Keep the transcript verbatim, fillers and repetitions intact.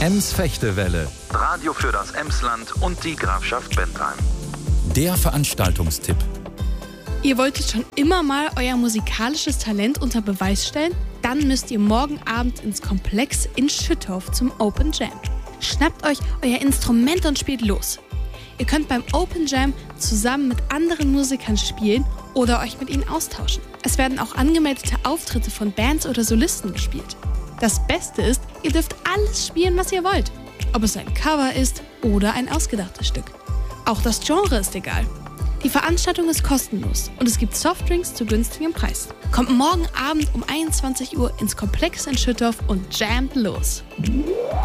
Ems-Fechtewelle, Radio für das Emsland und die Grafschaft Bentheim. der Veranstaltungstipp. Ihr wolltet schon immer mal euer musikalisches Talent unter Beweis stellen? Dann müsst ihr morgen Abend ins Komplex in Schüttorf zum Open Jam. Schnappt euch euer Instrument und spielt los. Ihr könnt beim Open Jam zusammen mit anderen Musikern spielen oder euch mit ihnen austauschen. Es werden auch angemeldete Auftritte von Bands oder Solisten gespielt. Das Beste ist, ihr dürft alles spielen, was ihr wollt. Ob es ein Cover ist oder ein ausgedachtes Stück. Auch das Genre ist egal. Die Veranstaltung ist kostenlos und es gibt Softdrinks zu günstigem Preis. Kommt morgen Abend um einundzwanzig Uhr ins Komplex in Schüttorf und jammt los.